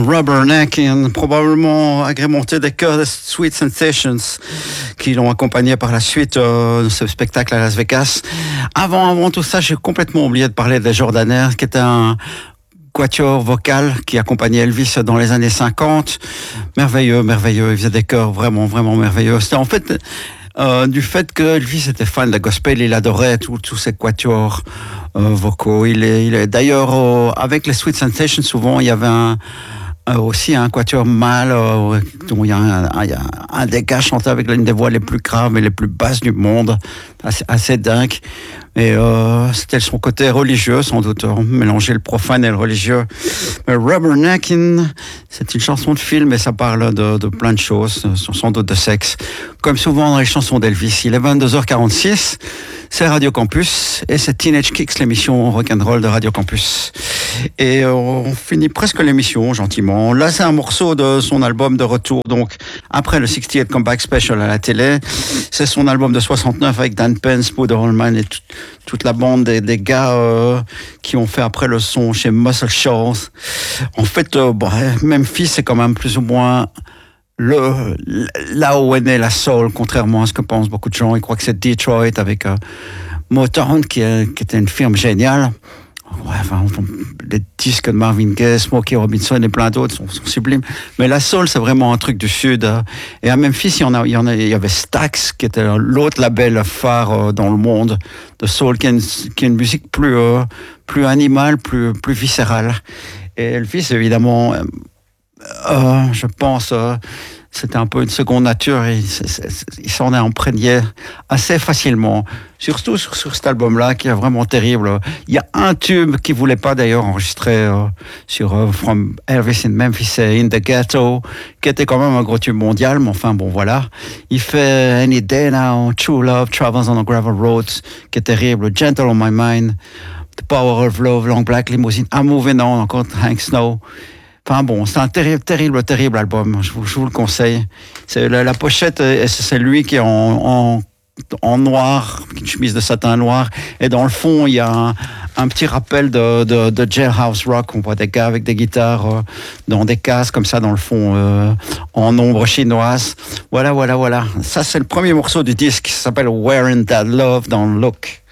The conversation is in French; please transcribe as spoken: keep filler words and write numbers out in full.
Rubbernecking, probablement agrémenté des chœurs de Sweet Sensations qui l'ont accompagné par la suite euh, de ce spectacle à Las Vegas. Avant, avant tout ça, j'ai complètement oublié de parler des Jordanaires, qui était un quatuor vocal qui accompagnait Elvis dans les années cinquante. Merveilleux, merveilleux. Il faisait des chœurs vraiment, vraiment merveilleux. C'était en fait euh, du fait que Elvis était fan de la gospel, il adorait tous ces quatuors euh, vocaux. Il est, il est d'ailleurs euh, avec les Sweet Sensations, souvent il y avait un Euh, aussi un quatuor mâle euh, dont il y a un, un, il y a un des gars chantait avec l'une des voix les plus graves et les plus basses du monde, assez, assez dingue. Et euh, c'était son côté religieux sans doute, euh, mélanger le profane et le religieux. Mais Rubbernecking, c'est une chanson de film et ça parle de, de plein de choses, sans doute de sexe. Comme souvent dans les chansons d'Elvis, il est vingt-deux heures quarante-six, c'est Radio Campus et c'est Teenage Kicks, l'émission rock'n'roll de Radio Campus. Et euh, on finit presque l'émission gentiment. Là, c'est un morceau de son album de retour, donc après le soixante-huit Comeback Special à la télé. C'est son album de soixante-neuf avec Dan Pence, Bud Holman et tout, toute la bande des, des gars euh, qui ont fait après le son chez Muscle Shoals. En fait, euh, bon, Memphis, c'est quand même plus ou moins le, là où est née la soul, contrairement à ce que pensent beaucoup de gens. Ils croient que c'est Detroit avec euh, Motown, qui, est, qui était une firme géniale. Ouais, enfin, les disques de Marvin Gaye, Smokey Robinson et plein d'autres sont, sont sublimes. Mais la soul, c'est vraiment un truc du Sud. Et à Memphis, il y en a, il y en a, il y avait Stax, qui était l'autre label phare dans le monde de soul, qui est une, qui est une musique plus, euh, plus animale, plus, plus viscérale. Et Elvis, évidemment, euh, je pense, euh, c'était un peu une seconde nature et il, il s'en est imprégné assez facilement. Surtout sur, sur cet album-là, qui est vraiment terrible. Il y a un tube qu'il ne voulait pas d'ailleurs enregistrer euh, sur euh, From Elvis in Memphis et In the Ghetto, qui était quand même un gros tube mondial, mais enfin bon voilà. Il fait Any Day Now, True Love, Travels on the Gravel Roads, qui est terrible, Gentle on My Mind, The Power of Love, Long Black Limousine, I'm Moving On, encore Hank Snow. Enfin bon, c'est un terrible, terrible, terrible album. Je vous, je vous le conseille. C'est la, la pochette, c'est lui qui est en, en, en noir, une chemise de satin noir. Et dans le fond, il y a un, un petit rappel de, de, de Jailhouse Rock. On voit des gars avec des guitares euh, dans des cases comme ça dans le fond, euh, en ombre chinoise. Voilà, voilà, voilà. Ça, c'est le premier morceau du disque. Ça s'appelle Wearing That Love dans Look.